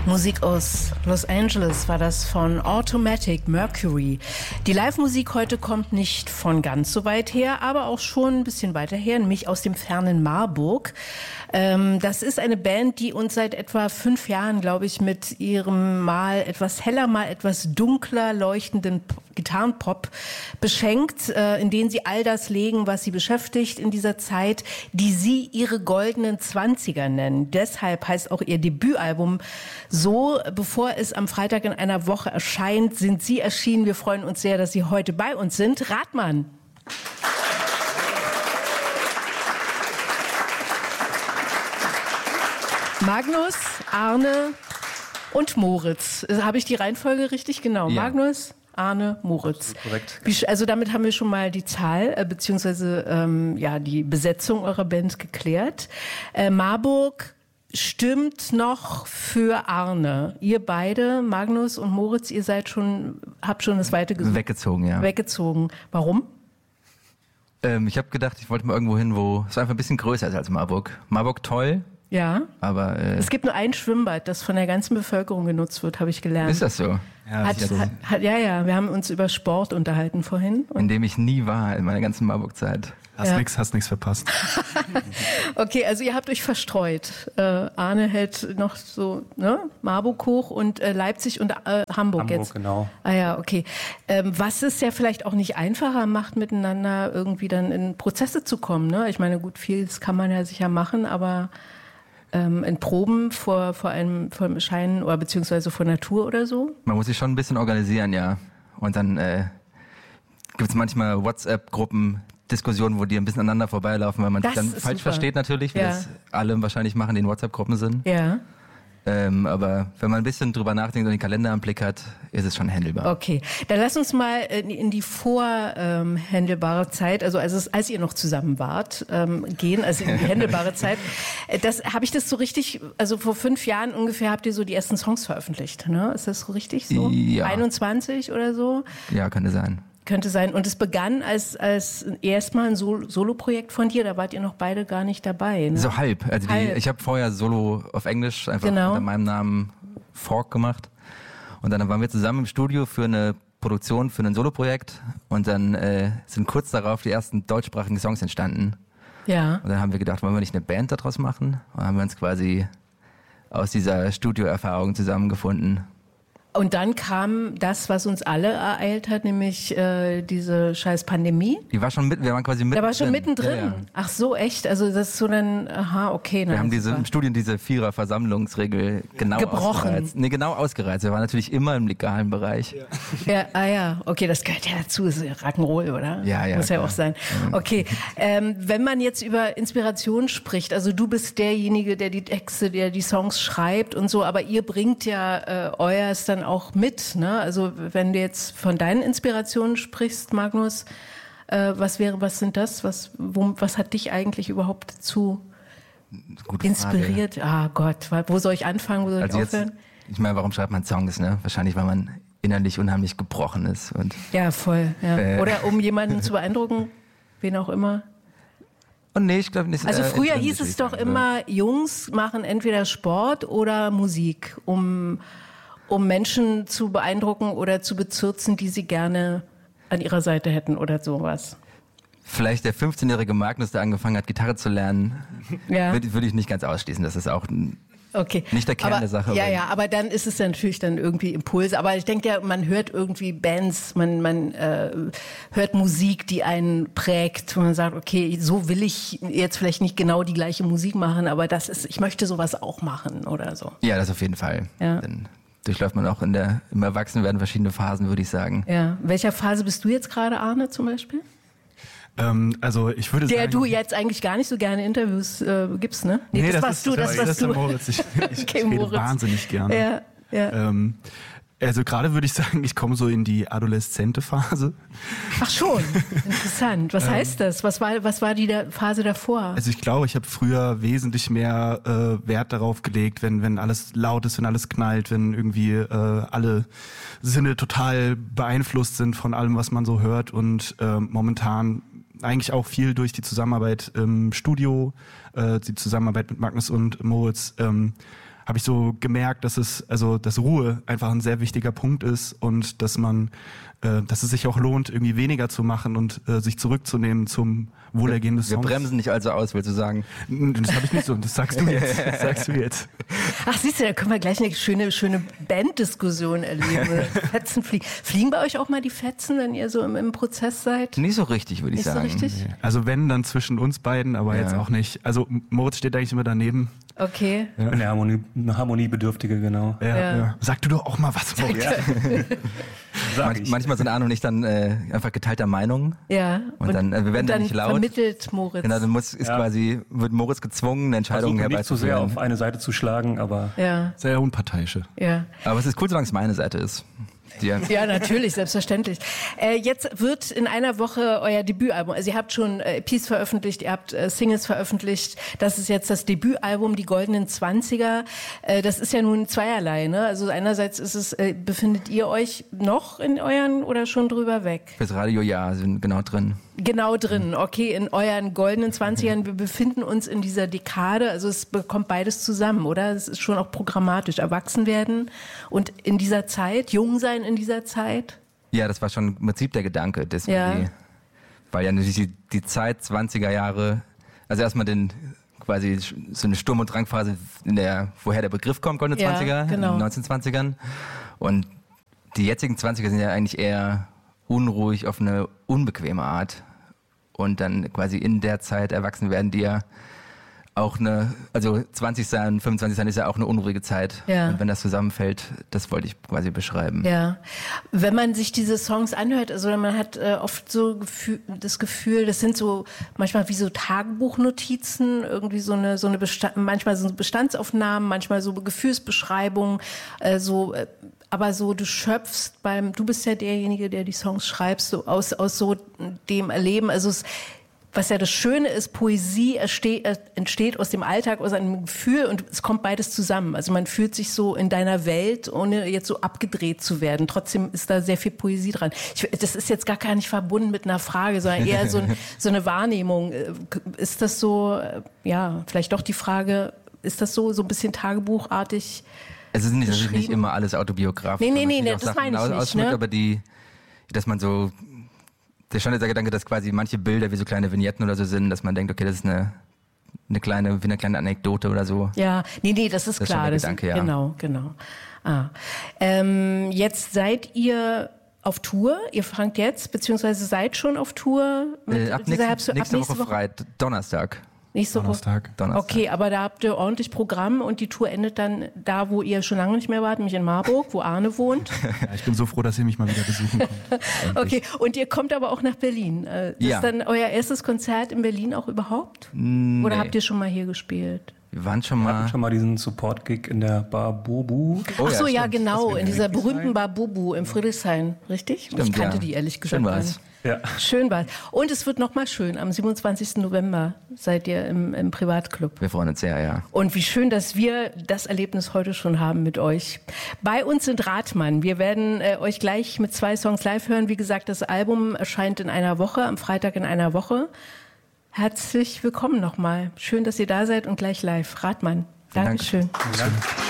Musik aus Los Angeles war das von Automatic Mercury. Die Live-Musik heute kommt nicht von ganz so weit her, aber auch schon ein bisschen weiter her, nämlich aus dem fernen Marburg. Das ist eine Band, die uns seit etwa 5 Jahren, glaube ich, mit ihrem mal etwas heller, mal etwas dunkler leuchtenden Gitarrenpop beschenkt, in denen sie all das legen, was sie beschäftigt in dieser Zeit, die sie ihre goldenen 20er nennen. Deshalb heißt auch ihr Debütalbum so. Bevor es am Freitag in einer Woche erscheint, sind sie erschienen. Wir freuen uns sehr, dass sie heute bei uns sind. Rathmann. Magnus, Arne und Moritz. Habe ich die Reihenfolge richtig? Genau. Ja. Magnus, Arne, Moritz. Korrekt. Also damit haben wir schon mal die Zahl beziehungsweise die Besetzung eurer Band geklärt. Marburg stimmt noch für Arne. Ihr beide, Magnus und Moritz, habt schon das Weite gesucht. Weggezogen, ja. Weggezogen. Warum? Ich habe gedacht, ich wollte mal irgendwo hin, wo es einfach ein bisschen größer ist als Marburg. Marburg toll. Ja, aber es gibt nur ein Schwimmbad, das von der ganzen Bevölkerung genutzt wird, habe ich gelernt. Ist das so? Ja, wir haben uns über Sport unterhalten vorhin. In dem ich nie war in meiner ganzen Marburg-Zeit. Hast nichts verpasst. Okay, also ihr habt euch verstreut. Arne hält noch so Marburg hoch und Leipzig und Hamburg jetzt. Genau. Ah ja, okay. Was es ja vielleicht auch nicht einfacher macht, miteinander irgendwie dann in Prozesse zu kommen. Ne? Ich meine, gut, vieles kann man ja sicher machen, aber in Proben vor einem Erscheinen oder beziehungsweise vor Natur oder so? Man muss sich schon ein bisschen organisieren, ja. Und dann gibt es manchmal WhatsApp-Gruppen, Diskussionen, wo die ein bisschen aneinander vorbeilaufen, weil man sich dann falsch versteht natürlich, wie das alle wahrscheinlich machen, die in WhatsApp-Gruppen sind. Ja. Aber wenn man ein bisschen drüber nachdenkt und den Kalender im Blick hat, ist es schon handelbar. Okay, dann lass uns mal in die vorhandelbare Zeit, also als ihr noch zusammen wart, gehen, also in die handelbare Zeit. Habe ich das so richtig, also vor 5 Jahren ungefähr habt ihr so die ersten Songs veröffentlicht, ne? Ist das so richtig so? Ja. 21 oder so? Ja, könnte sein. Könnte sein. Und es begann als erstmal ein Solo-Projekt von dir. Da wart ihr noch beide gar nicht dabei. Ne? So halb. Also ich habe vorher Solo auf Englisch einfach unter meinem Namen Fork gemacht. Und dann waren wir zusammen im Studio für eine Produktion, für ein Solo-Projekt. Und dann sind kurz darauf die ersten deutschsprachigen Songs entstanden. Ja. Und dann haben wir gedacht, wollen wir nicht eine Band daraus machen? Und dann haben wir uns quasi aus dieser Studioerfahrung zusammengefunden. Und dann kam das, was uns alle ereilt hat, nämlich diese scheiß Pandemie. Wir waren quasi mittendrin. Da war schon mittendrin. Ja. Ach so, echt? Also das ist so dann, okay. Wir haben im Studium diese 4er-Versammlungsregel genau ausgereizt. Genau ausgereizt. Wir waren natürlich immer im legalen Bereich. Ja, okay, das gehört ja dazu. Das ist ja Rock'n'Roll, oder? Ja. Muss ja auch sein. Okay, wenn man jetzt über Inspiration spricht, also du bist derjenige, der die Texte, der die Songs schreibt und so, aber ihr bringt ja euers dann auch mit, ne? Also wenn du jetzt von deinen Inspirationen sprichst, Magnus, was sind das? Was hat dich eigentlich überhaupt dazu inspiriert? Ah Gott, wo soll ich anfangen, wo soll ich aufhören? Ich meine, warum schreibt man Songs, ne? Wahrscheinlich, weil man innerlich unheimlich gebrochen ist. Ja, voll. Ja. Oder um jemanden zu beeindrucken, wen auch immer. Und nee, ich glaube nicht. Also früher hieß es doch immer, Jungs machen entweder Sport oder Musik, um Menschen zu beeindrucken oder zu bezirzen, die sie gerne an ihrer Seite hätten oder sowas. Vielleicht der 15-jährige Magnus, der angefangen hat, Gitarre zu lernen, würde ich nicht ganz ausschließen. Das ist auch nicht der Kern der Sache. Ja, aber dann ist es natürlich dann irgendwie Impulse. Aber ich denke ja, man hört irgendwie Bands, man hört Musik, die einen prägt. Und man sagt, okay, so will ich jetzt vielleicht nicht genau die gleiche Musik machen, aber ich möchte sowas auch machen oder so. Ja, das auf jeden Fall. Ja. Dann durchläuft man auch im Erwachsenwerden verschiedene Phasen, würde ich sagen. Ja. Welcher Phase bist du jetzt gerade, Arne, zum Beispiel? Also ich würde sagen... Der du jetzt eigentlich gar nicht so gerne Interviews gibst, ne? Nee, das warst du. Das ist Moritz. Ich rede wahnsinnig gerne. Ja. Also gerade würde ich sagen, ich komme so in die adoleszente Phase. Ach schon, interessant. Was heißt das? Was war die Phase davor? Also ich glaube, ich habe früher wesentlich mehr Wert darauf gelegt, wenn alles laut ist, wenn alles knallt, wenn irgendwie alle Sinne total beeinflusst sind von allem, was man so hört. Und momentan eigentlich auch viel durch die Zusammenarbeit im Studio, die Zusammenarbeit mit Magnus und Moritz, habe ich so gemerkt, dass Ruhe einfach ein sehr wichtiger Punkt ist und dass es sich auch lohnt, irgendwie weniger zu machen und sich zurückzunehmen zum Wohlergehen des Songs. Wir bremsen nicht also aus, willst du sagen? Das habe ich nicht so, das sagst du jetzt. Ach, siehst du, da können wir gleich eine schöne Banddiskussion erleben. Fetzen fliegen. Fliegen bei euch auch mal die Fetzen, wenn ihr so im Prozess seid? Nicht so richtig, würde ich sagen. Nicht so richtig? Nee. Also wenn, dann zwischen uns beiden, aber jetzt auch nicht. Also Moritz steht eigentlich immer daneben. Okay. Ja. Eine Harmoniebedürftige, genau. Ja. Sag du doch auch mal was, Moritz. Manchmal sind Arno und ich dann einfach geteilter Meinung. Ja. Und dann wir werden dann nicht laut. Vermittelt Moritz. Genau, dann wird Moritz gezwungen, eine Entscheidung herbeizuführen. Nicht zu sehr auf eine Seite zu schlagen, aber sehr unparteiische. Ja. Aber es ist cool, solange es meine Seite ist. Ja, natürlich, selbstverständlich. Jetzt wird in einer Woche euer Debütalbum, also ihr habt schon EPs veröffentlicht, ihr habt Singles veröffentlicht, das ist jetzt das Debütalbum, die Goldenen 20er. Das ist ja nun zweierlei, ne? Also einerseits ist es, befindet ihr euch noch in euren oder schon drüber weg? Fürs Radio sind genau drin. Genau drin, okay, in euren goldenen 20ern. Wir befinden uns in dieser Dekade, also es bekommt beides zusammen, oder? Es ist schon auch programmatisch, erwachsen werden und in dieser Zeit, jung sein in dieser Zeit. Ja, das war schon im Prinzip der Gedanke, weil ja natürlich die Zeit 20er Jahre, also erstmal quasi so eine Sturm- und Drangphase, woher der Begriff kommt, goldene 20er, genau. In den 1920ern. Und die jetzigen 20er sind ja eigentlich eher unruhig auf eine unbequeme Art. Und dann quasi in der Zeit erwachsen werden, die ja auch 20 sein, 25 sein ist ja auch eine unruhige Zeit. Ja. Und wenn das zusammenfällt, das wollte ich quasi beschreiben. Ja. Wenn man sich diese Songs anhört, also man hat oft so das Gefühl, das sind so manchmal wie so Tagebuchnotizen, irgendwie manchmal so Bestandsaufnahmen, manchmal so Gefühlsbeschreibungen, aber so, du schöpfst du bist ja derjenige, der die Songs schreibst, so aus so dem Erleben. Also was ja das Schöne ist, Poesie entsteht aus dem Alltag, aus einem Gefühl und es kommt beides zusammen. Also man fühlt sich so in deiner Welt, ohne jetzt so abgedreht zu werden. Trotzdem ist da sehr viel Poesie dran. Das ist jetzt gar nicht verbunden mit einer Frage, sondern eher so eine Wahrnehmung. Ist das so, vielleicht doch die Frage, ist das so ein bisschen tagebuchartig? Es ist natürlich nicht immer alles autobiografisch. Nee, das meine ich nicht. Ne? Aber dass man so, der schon der Gedanke, dass quasi manche Bilder wie so kleine Vignetten oder so sind, dass man denkt, okay, das ist eine kleine Anekdote oder so. Ja, das ist klar. Das ist der Gedanke, ja. Genau. Jetzt seid ihr auf Tour. Ihr fangt jetzt, beziehungsweise seid schon auf Tour. Ab nächste Woche frei, Donnerstag. Nächste Donnerstag. Okay, aber da habt ihr ordentlich Programm und die Tour endet dann da, wo ihr schon lange nicht mehr wart, nämlich in Marburg, wo Arne wohnt. Ja, ich bin so froh, dass ihr mich mal wieder besuchen kommt. Okay, und ihr kommt aber auch nach Berlin. Ist dann euer erstes Konzert in Berlin auch überhaupt? Nee. Oder habt ihr schon mal hier gespielt? Wir waren schon mal diesen Support-Gig in der Bar Bubu. Ach so, ja, genau, in dieser berühmten Bar Bubu im Friedrichshain, richtig? Stimmt, ich kannte die ehrlich gesagt gar nicht. Ja. Schön war's. Und es wird nochmal schön. Am 27. November seid ihr im Privatclub. Wir freuen uns sehr, ja. Und wie schön, dass wir das Erlebnis heute schon haben mit euch. Bei uns sind Rathmann. Wir werden euch gleich mit 2 Songs live hören. Wie gesagt, das Album erscheint in einer Woche, am Freitag in einer Woche. Herzlich willkommen nochmal. Schön, dass ihr da seid und gleich live. Rathmann. Dankeschön. Danke.